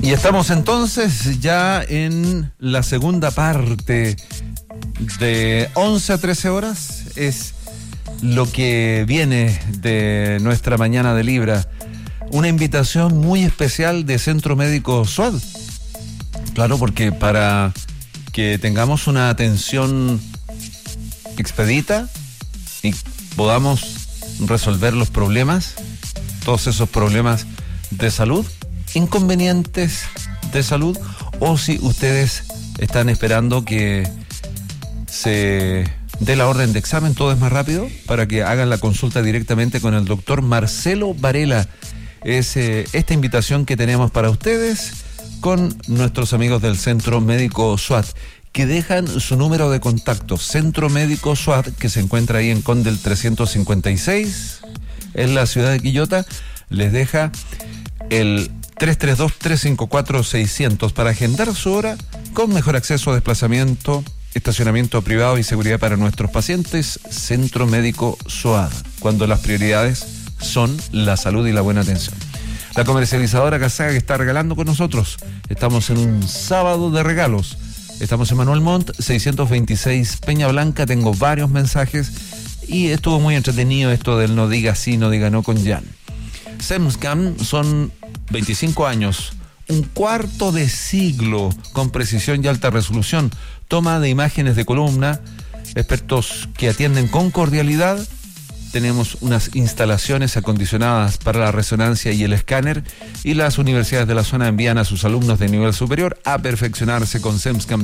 Y estamos entonces ya en la segunda parte de 11 a 13 horas. Es lo que viene de nuestra mañana de Libra. Una invitación muy especial de Centro Médico SUAD. Claro, porque para que tengamos una atención expedita y podamos resolver los problemas, todos esos problemas de salud, inconvenientes de salud, o si ustedes están esperando que se dé la orden de examen, todo es más rápido, para que hagan la consulta directamente con el doctor Marcelo Varela. Es esta invitación que tenemos para ustedes con nuestros amigos del Centro Médico SUAD, que dejan su número de contacto. Centro Médico SUAD, que se encuentra ahí en Condel 356, en la ciudad de Quillota, les deja el 332-354-600 para agendar su hora con mejor acceso a desplazamiento, estacionamiento privado y seguridad para nuestros pacientes. Centro Médico SUAD, cuando las prioridades son la salud y la buena atención. La comercializadora Casaga, que está regalando con nosotros. Estamos en un sábado de regalos. Estamos en Manuel Montt, 626 Peña Blanca. Tengo varios mensajes y estuvo muy entretenido esto del no diga sí, no diga no con Jan. SEMSCAN son 25 años, un cuarto de siglo con precisión y alta resolución, toma de imágenes de columna, expertos que atienden con cordialidad. Tenemos unas instalaciones acondicionadas para la resonancia y el escáner, y las universidades de la zona envían a sus alumnos de nivel superior a perfeccionarse con SEMSCAN.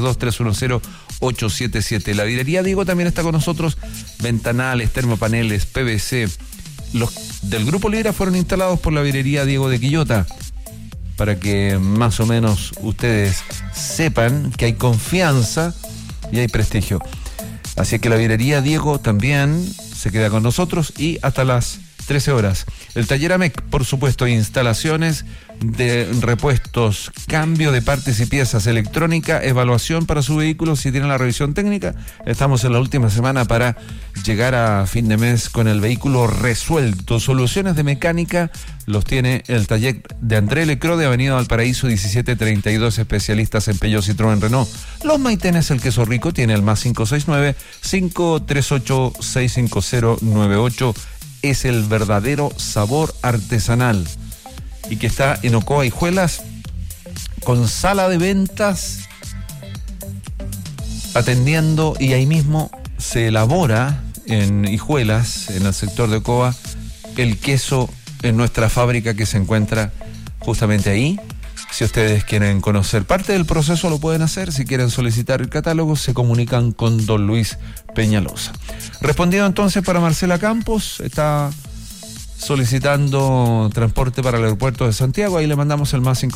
332-310-877. La vidrería Diego también está con nosotros. Ventanales, termopaneles, PVC. Los del Grupo Libra fueron instalados por la vidrería Diego de Quillota, para que más o menos ustedes sepan que hay confianza y hay prestigio. Así que la vidrería Diego también se queda con nosotros y hasta las 13 horas. El taller AMEC, por supuesto, instalaciones de repuestos, cambio de partes y piezas, electrónica, evaluación para su vehículo si tienen la revisión técnica. Estamos en la última semana para llegar a fin de mes con el vehículo resuelto. Soluciones de mecánica los tiene el taller de André Lecro de Avenida Valparaíso 1732, especialistas en Peugeot, Citroën, Renault. Los Maitenes, el queso rico, tiene el más 569-538-65098. Es el verdadero sabor artesanal y que está en Ocoa Hijuelas, con sala de ventas, atendiendo, y ahí mismo se elabora en Hijuelas, en el sector de Ocoa, el queso en nuestra fábrica que se encuentra justamente ahí. Si ustedes quieren conocer parte del proceso, lo pueden hacer. Si quieren solicitar el catálogo, se comunican con don Luis Peñalosa. Respondiendo entonces para Marcela Campos, está solicitando transporte para el aeropuerto de Santiago. Ahí le mandamos el más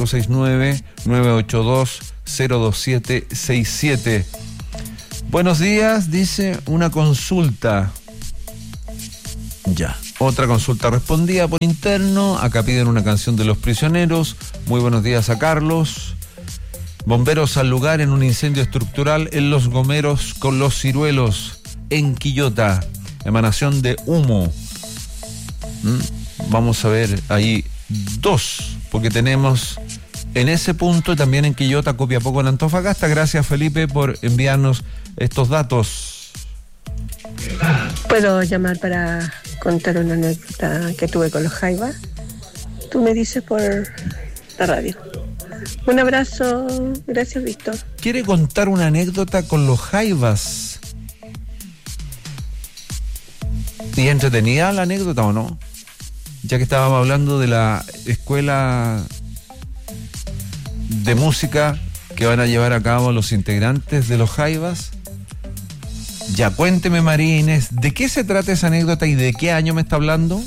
569-982-02767. Buenos días, dice, una consulta. Ya. Otra consulta respondida por interno. Acá piden una canción de Los Prisioneros. Muy buenos días a Carlos. Bomberos al lugar en un incendio estructural en Los Gomeros con Los Ciruelos, en Quillota. Emanación de humo. Vamos a ver ahí dos, porque tenemos en ese punto y también en Quillota, Copiapó con Antofagasta. Gracias, Felipe, por enviarnos estos datos. ¿Puedo llamar para contar una anécdota que tuve con los jaivas? Tú me dices por la radio. Un abrazo, gracias, Víctor. ¿Quiere contar una anécdota con los jaivas? ¿Y entretenida la anécdota o no? Ya que estábamos hablando de la escuela de música que van a llevar a cabo los integrantes de los jaivas. Ya, cuénteme, María Inés, ¿de qué se trata esa anécdota y de qué año me está hablando?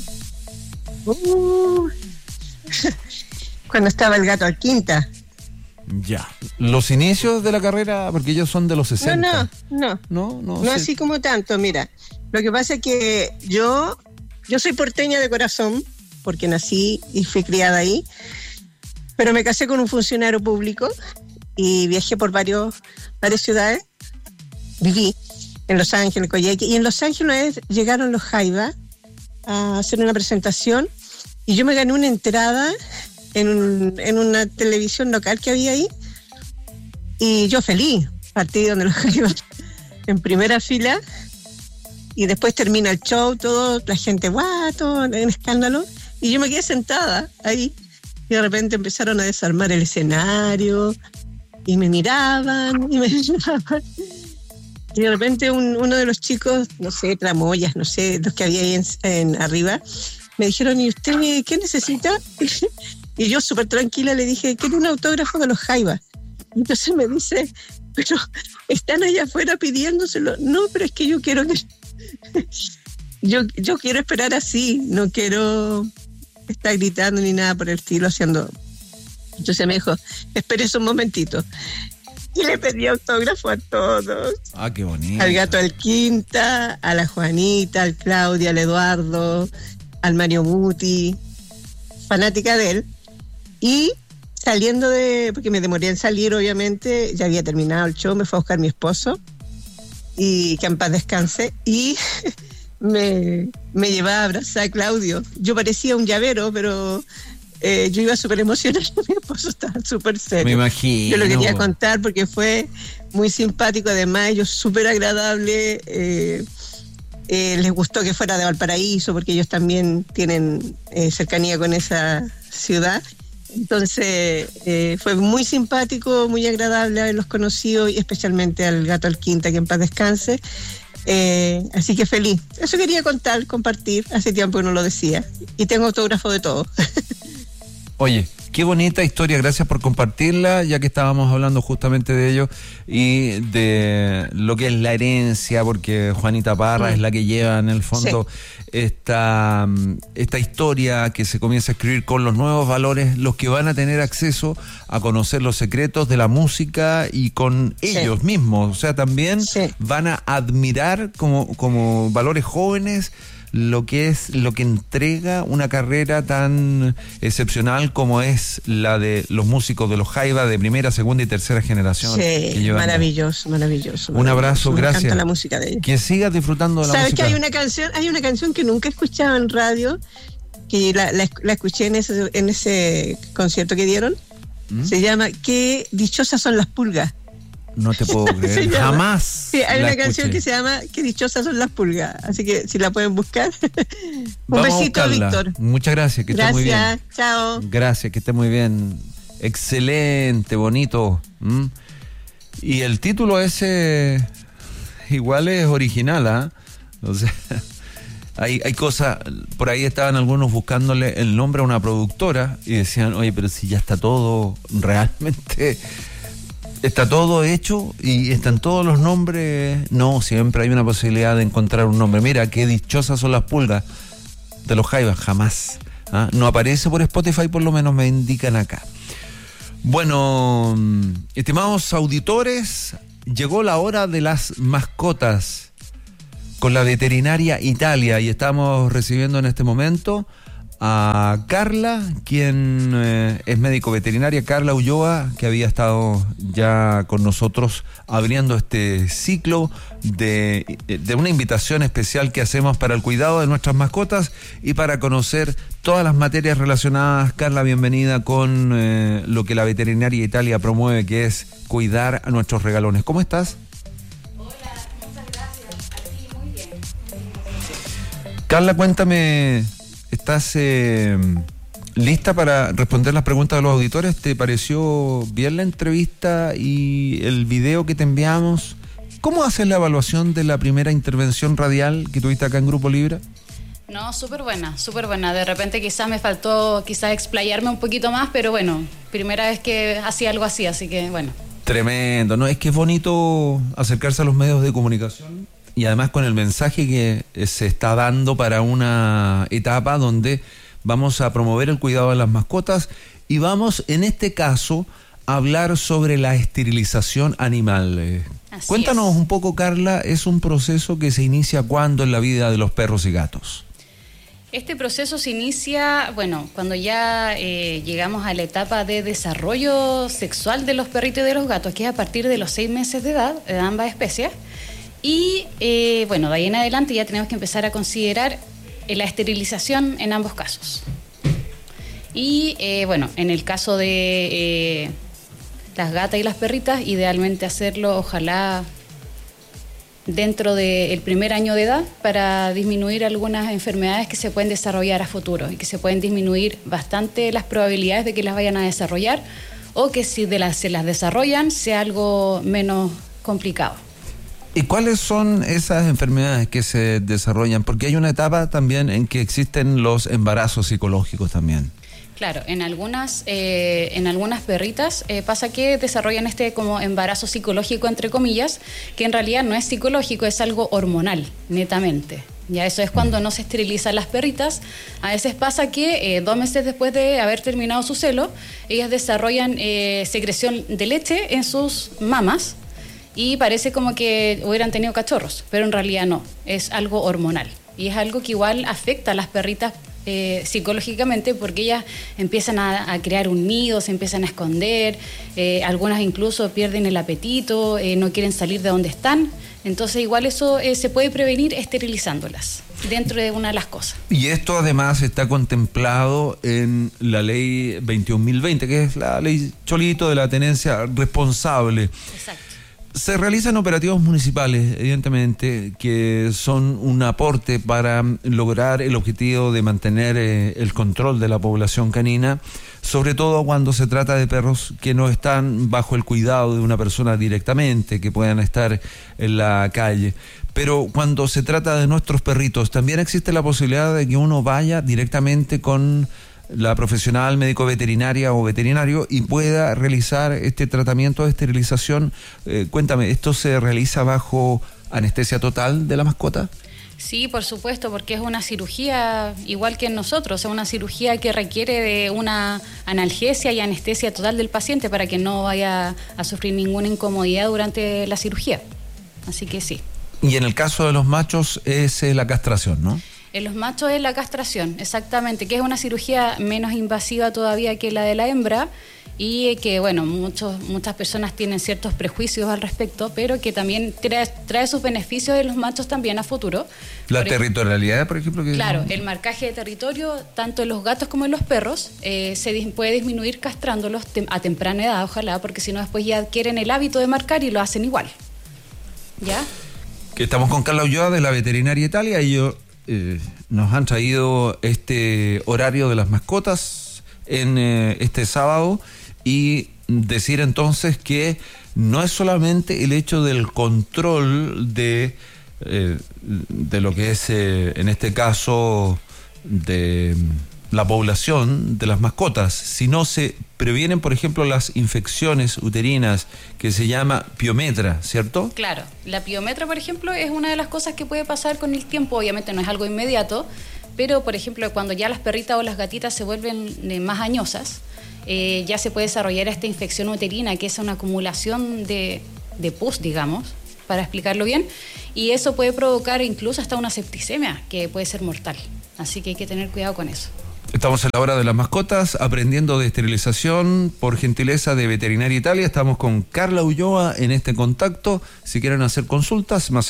Cuando estaba el Gato Alquinta. Ya. ¿Los inicios de la carrera? Porque ellos son de los 60. No así como tanto, mira. Lo que pasa es que yo soy porteña de corazón, porque nací y fui criada ahí, pero me casé con un funcionario público y viajé por varias ciudades. Viví en Los Ángeles, Coyhaique, y en Los Ángeles llegaron los jaivas a hacer una presentación y yo me gané una entrada en una televisión local que había ahí, y yo feliz, partí donde los jaivas en primera fila, y después termina el show, todo, la gente, guato, en escándalo, y yo me quedé sentada ahí, y de repente empezaron a desarmar el escenario, y me miraban, y de repente uno de los chicos, no sé, tramoyas, no sé, los que había ahí en arriba, me dijeron, ¿y usted qué necesita? Y yo súper tranquila le dije, quiero un autógrafo de los jaivas. Y entonces me dice, pero están allá afuera pidiéndoselo. No, pero es que yo quiero que... yo quiero esperar así, no quiero estar gritando ni nada por el estilo, haciendo... Entonces me dijo, espérese un momentito. Y le pedí autógrafo a todos. Ah, qué bonito. Al Gato Alquinta, a la Juanita, al Claudia, al Eduardo, al Mario Muti, fanática de él. Y saliendo porque me demoré en salir, obviamente, ya había terminado el show, me fue a buscar mi esposo, y que en paz descanse, y me llevaba a abrazar a Claudio. Yo parecía un llavero, pero yo iba súper emocionada, mi esposo estaba súper serio. Me imagino. Yo lo quería contar porque fue muy simpático, además ellos súper agradables, les gustó que fuera de Valparaíso porque ellos también tienen cercanía con esa ciudad. Entonces fue muy simpático, muy agradable haberlos conocido, y especialmente al Gato Alquinta, que en paz descanse. Así que feliz. Eso quería contar, compartir. Hace tiempo que no lo decía. Y tengo autógrafo de todo. Oye, qué bonita historia, gracias por compartirla, ya que estábamos hablando justamente de ello y de lo que es la herencia, porque Juanita Parra es la que lleva en el fondo esta historia que se comienza a escribir con los nuevos valores, los que van a tener acceso a conocer los secretos de la música y con ellos mismos, o sea, también van a admirar como valores jóvenes lo que entrega una carrera tan excepcional como es la de los músicos de los Jaivas de primera, segunda y tercera generación. Sí, maravilloso. Un abrazo, gracias. Me encanta la música de ellos. Que sigas disfrutando de la música. ¿Sabes que hay una canción que nunca he escuchado en radio, que la escuché en ese concierto que dieron? Se llama ¿Qué dichosas son las pulgas? No te puedo creer, jamás. Sí, hay una canción que se llama Qué dichosas son las pulgas, así que si la pueden buscar. Un besito, Víctor. Muchas gracias, que esté muy bien. Gracias, chao. Gracias, que esté muy bien. Excelente, bonito. Y el título ese igual es original, ¿ah? O sea, hay cosas, por ahí estaban algunos buscándole el nombre a una productora y decían, oye, pero si ya está todo realmente... Está todo hecho y están todos los nombres. No, siempre hay una posibilidad de encontrar un nombre. Mira, qué dichosas son las pulgas de los Jaivas, jamás. No aparece por Spotify, por lo menos me indican acá. Bueno, estimados auditores, llegó la hora de las mascotas con la veterinaria Italia y estamos recibiendo en este momento a Carla, quien es médico veterinaria, Carla Ulloa, que había estado ya con nosotros abriendo este ciclo de una invitación especial que hacemos para el cuidado de nuestras mascotas y para conocer todas las materias relacionadas. Carla, bienvenida con lo que la veterinaria Italia promueve, que es cuidar a nuestros regalones. ¿Cómo estás? Hola, muchas gracias. Aquí, muy bien. Carla, cuéntame... ¿Estás lista para responder las preguntas de los auditores? ¿Te pareció bien la entrevista y el video que te enviamos? ¿Cómo haces la evaluación de la primera intervención radial que tuviste acá en Grupo Libra? No, súper buena, súper buena. De repente quizás me faltó explayarme un poquito más, pero bueno, primera vez que hacía algo así que bueno. Tremendo, ¿no? Es que es bonito acercarse a los medios de comunicación. Y además con el mensaje que se está dando para una etapa donde vamos a promover el cuidado de las mascotas y vamos, en este caso, a hablar sobre la esterilización animal. Cuéntanos un poco, Carla, ¿es un proceso que se inicia cuándo en la vida de los perros y gatos? Este proceso se inicia, bueno, cuando ya llegamos a la etapa de desarrollo sexual de los perritos y de los gatos, que es a partir de los 6 meses de edad de ambas especies. Y bueno, de ahí en adelante ya tenemos que empezar a considerar la esterilización en ambos casos. Y bueno, en el caso de las gatas y las perritas, idealmente hacerlo, ojalá dentro del primer año de edad, para disminuir algunas enfermedades que se pueden desarrollar a futuro y que se pueden disminuir bastante las probabilidades de que las vayan a desarrollar, o que si se las desarrollan sea algo menos complicado. ¿Y cuáles son esas enfermedades que se desarrollan? Porque hay una etapa también en que existen los embarazos psicológicos también. Claro, en algunas perritas pasa que desarrollan como embarazo psicológico, entre comillas, que en realidad no es psicológico, es algo hormonal, netamente. Ya eso es cuando no se esterilizan las perritas. A veces pasa que 2 meses después de haber terminado su celo, ellas desarrollan secreción de leche en sus mamas y parece como que hubieran tenido cachorros, pero en realidad no, es algo hormonal. Y es algo que igual afecta a las perritas psicológicamente, porque ellas empiezan a crear un nido, se empiezan a esconder, algunas incluso pierden el apetito, no quieren salir de donde están. Entonces igual eso se puede prevenir esterilizándolas, dentro de una de las cosas. Y esto además está contemplado en la ley 21.020, que es la ley Cholito de la tenencia responsable. Exacto. Se realizan operativos municipales, evidentemente, que son un aporte para lograr el objetivo de mantener el control de la población canina, sobre todo cuando se trata de perros que no están bajo el cuidado de una persona directamente, que puedan estar en la calle. Pero cuando se trata de nuestros perritos, también existe la posibilidad de que uno vaya directamente con la profesional médico veterinaria o veterinario y pueda realizar este tratamiento de esterilización. Cuéntame, ¿esto se realiza bajo anestesia total de la mascota? Sí, por supuesto, porque es una cirugía igual que en nosotros, es una cirugía que requiere de una analgesia y anestesia total del paciente para que no vaya a sufrir ninguna incomodidad durante la cirugía. Así que sí. Y en el caso de los machos es la castración, ¿no? En los machos es la castración, exactamente, que es una cirugía menos invasiva todavía que la de la hembra y que, bueno, muchas personas tienen ciertos prejuicios al respecto, pero que también trae sus beneficios de los machos también a futuro. La territorialidad, por ejemplo. Claro, el marcaje de territorio, tanto en los gatos como en los perros, se puede disminuir castrándolos a temprana edad, ojalá, porque si no después ya adquieren el hábito de marcar y lo hacen igual. ¿Ya? Que estamos con Carla Ulloa de la Veterinaria Italia y nos han traído este horario de las mascotas en este sábado, y decir entonces que no es solamente el hecho del control de lo que es en este caso de la población de las mascotas, sino se previenen, por ejemplo, las infecciones uterinas, que se llama piometra, ¿cierto? Claro, la piometra, por ejemplo, es una de las cosas que puede pasar con el tiempo. Obviamente no es algo inmediato, pero, por ejemplo, cuando ya las perritas o las gatitas se vuelven más añosas, ya se puede desarrollar esta infección uterina, que es una acumulación de pus, digamos, para explicarlo bien, y eso puede provocar incluso hasta una septicemia, que puede ser mortal. Así que hay que tener cuidado con eso. Estamos en la hora de las mascotas, aprendiendo de esterilización por gentileza de Veterinaria Italia. Estamos con Carla Ulloa en este contacto. Si quieren hacer consultas, más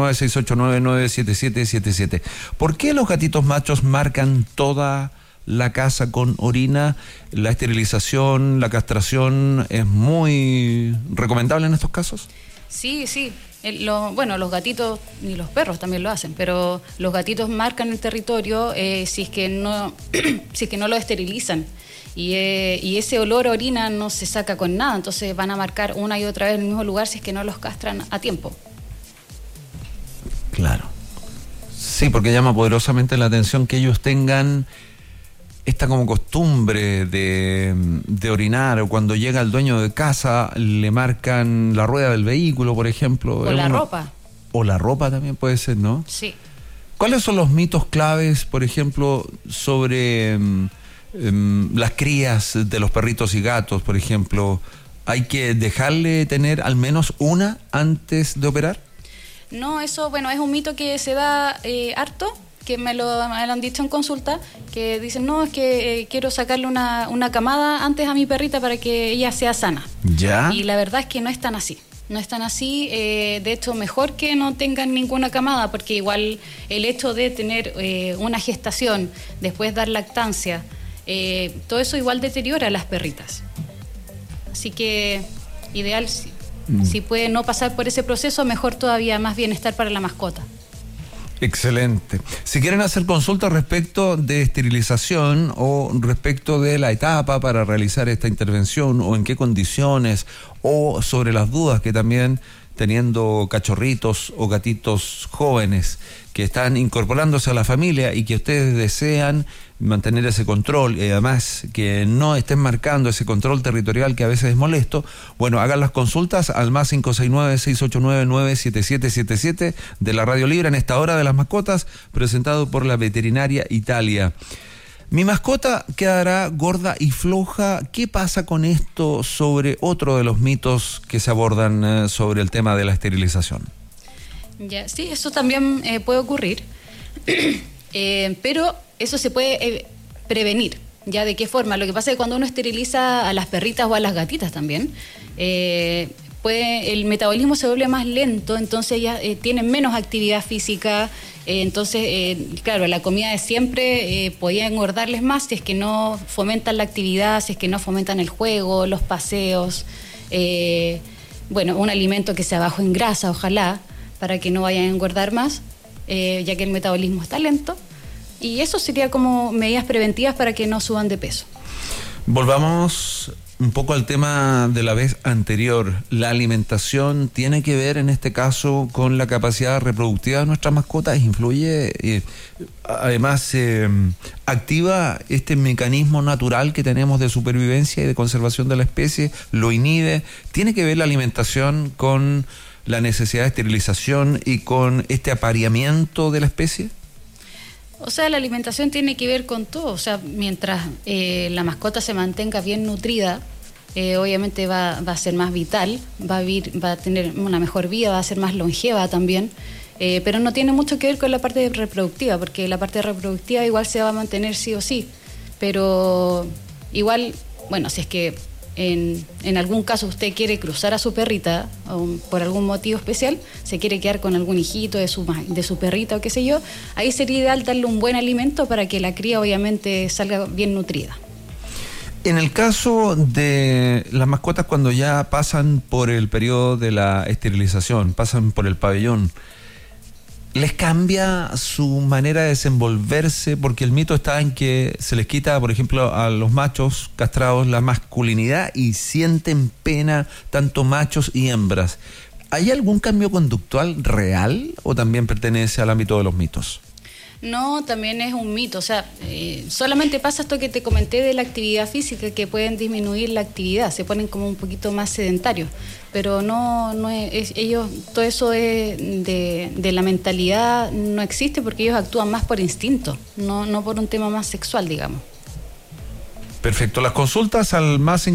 569-6899-7777. ¿Por qué los gatitos machos marcan toda la casa con orina? ¿La esterilización, la castración es muy recomendable en estos casos? Sí, sí. Los gatitos y los perros también lo hacen, pero los gatitos marcan el territorio si es que no lo esterilizan, y ese olor a orina no se saca con nada, entonces van a marcar una y otra vez en el mismo lugar si es que no los castran a tiempo. Claro. Sí, porque llama poderosamente la atención que ellos tengan esta como costumbre de orinar, o cuando llega el dueño de casa le marcan la rueda del vehículo, por ejemplo. O la ropa. O la ropa también puede ser, ¿no? Sí. ¿Cuáles son los mitos claves, por ejemplo, sobre las crías de los perritos y gatos, por ejemplo? ¿Hay que dejarle tener al menos una antes de operar? No, eso, bueno, es un mito que se da harto, que me lo han dicho en consulta, que dicen, no, es que quiero sacarle una camada antes a mi perrita para que ella sea sana. ¿Ya? Y la verdad es que no es tan así. No es tan así, de hecho mejor que no tengan ninguna camada, porque igual el hecho de tener una gestación, después dar lactancia, todo eso igual deteriora a las perritas. Así que ideal, si puede no pasar por ese proceso, mejor todavía, más bienestar para la mascota. Excelente. Si quieren hacer consultas respecto de esterilización o respecto de la etapa para realizar esta intervención o en qué condiciones o sobre las dudas que también teniendo cachorritos o gatitos jóvenes que están incorporándose a la familia y que ustedes desean mantener ese control y además que no estén marcando ese control territorial que a veces es molesto, bueno, hagan las consultas al más 569-689-97777 de la Radio Libre en esta hora de las mascotas, presentado por la Veterinaria Italia. Mi mascota quedará gorda y floja. ¿Qué pasa con esto sobre otro de los mitos que se abordan sobre el tema de la esterilización? Ya, sí, eso también puede ocurrir, pero eso se puede prevenir. ¿Ya de qué forma? Lo que pasa es que cuando uno esteriliza a las perritas o a las gatitas también, el metabolismo se vuelve más lento, entonces ellas tienen menos actividad física, entonces, claro, la comida de siempre podía engordarles más si es que no fomentan la actividad, si es que no fomentan el juego, los paseos, bueno, un alimento que sea bajo en grasa, ojalá, para que no vayan a engordar más, ya que el metabolismo está lento. Y eso sería como medidas preventivas para que no suban de peso. Volvamos un poco al tema de la vez anterior. ¿La alimentación tiene que ver en este caso con la capacidad reproductiva de nuestras mascotas? ¿Influye? Además, ¿activa este mecanismo natural que tenemos de supervivencia y de conservación de la especie? ¿Lo inhibe? ¿Tiene que ver la alimentación con la necesidad de esterilización y con este apareamiento de la especie? O sea, la alimentación tiene que ver con todo. O sea, mientras la mascota se mantenga bien nutrida, obviamente va a ser más vital, va a tener una mejor vida, va a ser más longeva también, pero no tiene mucho que ver con la parte reproductiva, porque la parte reproductiva igual se va a mantener sí o sí, pero igual, bueno, si es que en algún caso usted quiere cruzar a su perrita o por algún motivo especial, se quiere quedar con algún hijito de su perrita o qué sé yo, ahí sería ideal darle un buen alimento para que la cría obviamente salga bien nutrida. En el caso de las mascotas cuando ya pasan por el periodo de la esterilización, pasan por el pabellón, ¿les cambia su manera de desenvolverse? Porque el mito está en que se les quita, por ejemplo, a los machos castrados la masculinidad y sienten pena tanto machos y hembras. ¿Hay algún cambio conductual real o también pertenece al ámbito de los mitos? No, también es un mito. O sea, solamente pasa esto que te comenté de la actividad física, que pueden disminuir la actividad, se ponen como un poquito más sedentarios. Pero no es ellos, todo eso de la mentalidad no existe porque ellos actúan más por instinto, no por un tema más sexual, digamos. Perfecto. Las consultas al más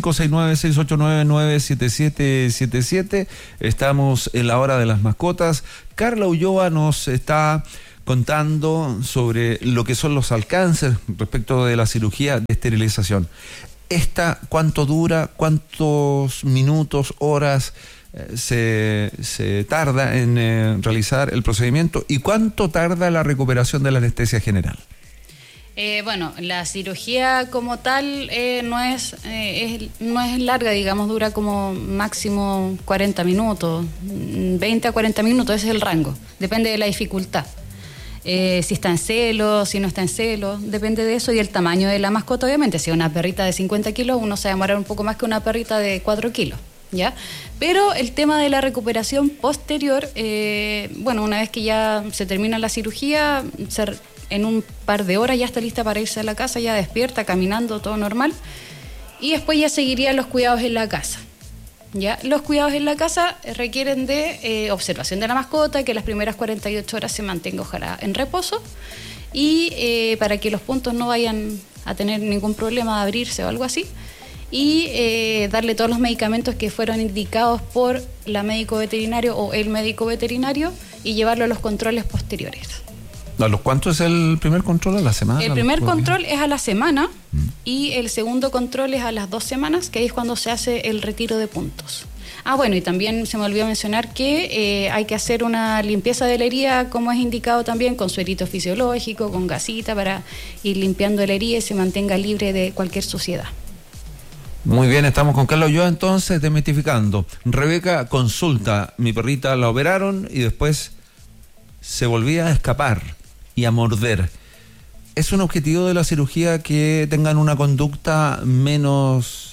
569-689-97777. Estamos en la hora de las mascotas. Carla Ulloa nos está contando sobre lo que son los alcances respecto de la cirugía de esterilización. ¿Esta cuánto dura? ¿Cuántos minutos, horas se tarda en realizar el procedimiento? ¿Y cuánto tarda la recuperación de la anestesia general? Bueno, la cirugía como tal no es larga, digamos, dura como máximo 40 minutos, 20 a 40 minutos, ese es el rango, depende de la dificultad. Si está en celo, si no está en celo, depende de eso y el tamaño de la mascota, obviamente. Si es una perrita de 50 kilos, uno se va a demorar un poco más que una perrita de 4 kilos, ¿ya? Pero el tema de la recuperación posterior, bueno, una vez que ya se termina la cirugía, en un par de horas ya está lista para irse a la casa, ya despierta, caminando, todo normal, y después ya seguirían los cuidados en la casa. ¿Ya? Los cuidados en la casa requieren de observación de la mascota, que las primeras 48 horas se mantenga ojalá en reposo y para que los puntos no vayan a tener ningún problema de abrirse o algo así, y darle todos los medicamentos que fueron indicados por la médico veterinario o el médico veterinario y llevarlo a los controles posteriores. ¿A los cuánto es el primer control? ¿A la semana? El primer control es a la semana y el segundo control es a las 2 semanas, que ahí es cuando se hace el retiro de puntos. Bueno, y también se me olvidó mencionar que hay que hacer una limpieza de la herida, como es indicado también, con suerito fisiológico, con gasita, para ir limpiando la herida y se mantenga libre de cualquier suciedad. Muy bien, estamos con Carla Ulloa entonces, desmitificando. Rebeca consulta, mi perrita la operaron y después se volvía a escapar y a morder. ¿Es un objetivo de la cirugía que tengan una conducta menos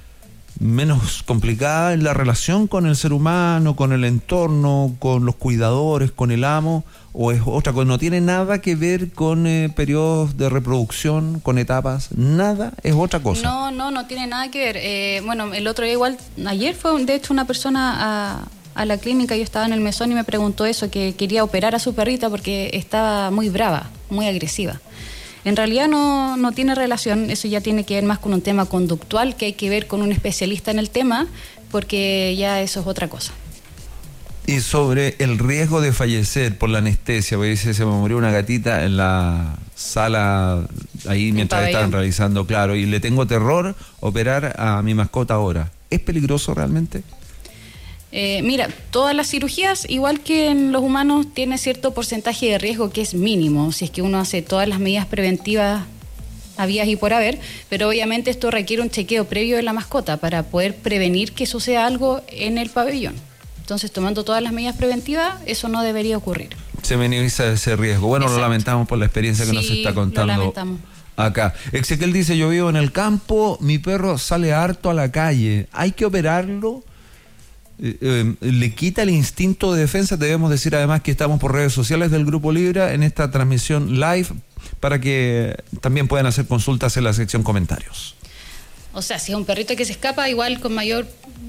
complicada en la relación con el ser humano, con el entorno, con los cuidadores, con el amo? ¿O es otra cosa? ¿No tiene nada que ver con periodos de reproducción, con etapas? ¿Nada? ¿Es otra cosa? No tiene nada que ver. Bueno, el otro día ayer fue de hecho una persona a la clínica, yo estaba en el mesón y me preguntó eso, que quería operar a su perrita porque estaba muy brava, muy agresiva. En realidad no tiene relación, eso ya tiene que ver más con un tema conductual, que hay que ver con un especialista en el tema, porque ya eso es otra cosa. Y sobre el riesgo de fallecer por la anestesia, porque dice, se me murió una gatita en la sala ahí mientras estaban realizando, claro, y le tengo terror operar a mi mascota ahora. ¿Es peligroso realmente? Mira, todas las cirugías, igual que en los humanos, tiene cierto porcentaje de riesgo que es mínimo, si es que uno hace todas las medidas preventivas habidas y por haber, pero obviamente esto requiere un chequeo previo de la mascota para poder prevenir que suceda algo en el pabellón. Entonces, tomando todas las medidas preventivas, eso no debería ocurrir. Se minimiza ese riesgo. Bueno, exacto. Lo lamentamos por la experiencia que nos está contando. Lo lamentamos. Acá. Ezequiel dice, yo vivo en el campo, mi perro sale harto a la calle. ¿Hay que operarlo? ¿Le quita el instinto de defensa? Debemos decir además que estamos por redes sociales del Grupo Libra en esta transmisión live para que también puedan hacer consultas en la sección comentarios. O sea, si es un perrito que se escapa, igual con mayor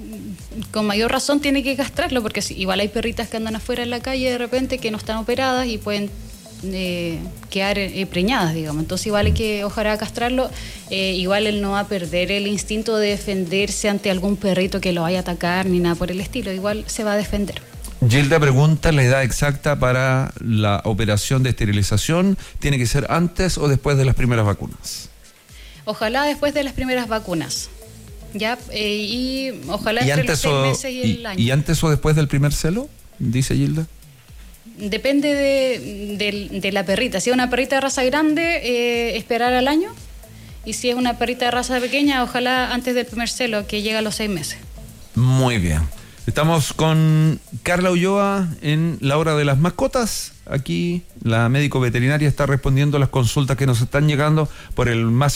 razón tiene que castrarlo, porque igual hay perritas que andan afuera en la calle de repente que no están operadas y pueden quedar preñadas, digamos. Entonces igual hay que ojalá castrarlo. Igual él no va a perder el instinto de defenderse ante algún perrito que lo vaya a atacar ni nada por el estilo, igual se va a defender. Gilda pregunta la edad exacta para la operación de esterilización. ¿Tiene que ser antes o después de las primeras vacunas? Ojalá después de las primeras vacunas. Ya, y ojalá entre los 6 meses y el año. ¿Y antes o después del primer celo? Dice Gilda. Depende de la perrita. Si es una perrita de raza grande, esperar al año. Y si es una perrita de raza pequeña, ojalá antes del primer celo, que llega a los 6 meses. Muy bien. Estamos con Carla Ulloa en la hora de las mascotas. Aquí la médico veterinaria está respondiendo a las consultas que nos están llegando por el más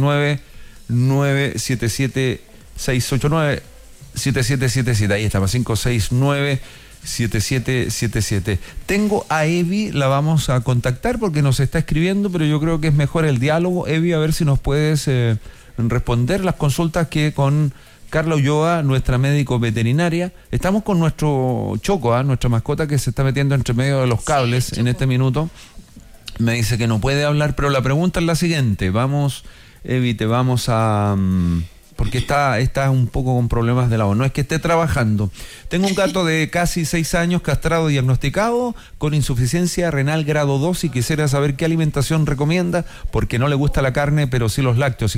569-977-689-7777. Ahí está, más 569-7777. Tengo a Evi, la vamos a contactar porque nos está escribiendo, pero yo creo que es mejor el diálogo. Evi, a ver si nos puedes responder las consultas que con Carla Ulloa, nuestra médico veterinaria. Estamos con nuestro Choco, nuestra mascota que se está metiendo entre medio de los cables en este minuto. Me dice que no puede hablar, pero la pregunta es la siguiente. Vamos, Evi, te vamos a... porque está un poco con problemas de la voz. No es que esté trabajando. Tengo un gato de casi 6 años castrado diagnosticado con insuficiencia renal grado 2 y quisiera saber qué alimentación recomienda porque no le gusta la carne, pero sí los lácteos.